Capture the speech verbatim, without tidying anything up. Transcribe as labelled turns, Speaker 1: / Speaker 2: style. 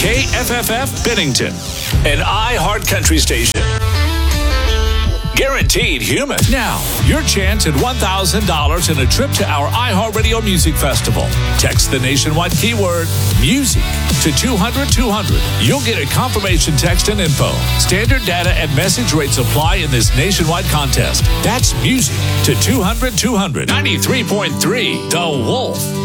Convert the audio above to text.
Speaker 1: K F F F Bennington, an iHeart Country station. Guaranteed human. Now, your chance at one thousand dollars and a trip to our iHeartRadio Music Festival. Text the nationwide keyword music to two hundred two hundred. You'll get a confirmation text and info. Standard data and message rates apply in this nationwide contest. That's music to two hundred two hundred. ninety-three point three The Wolf.